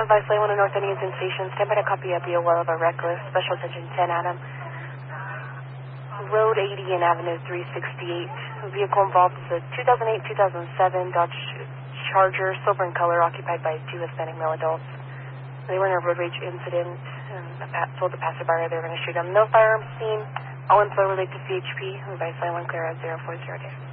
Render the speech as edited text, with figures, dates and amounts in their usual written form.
Advice Lane 1 North Indian Station. Stand by to copy up. Be aware of a reckless. Special attention 10 Adam. Road 80 and Avenue 368. Vehicle involved is a 2008-2007 Dodge Charger, silver in color, occupied by 2 Hispanic male adults. They were in a road rage incident and told the passerby they were going to shoot them. No firearms seen. All info related to CHP. Advice Line 1 clear at 040.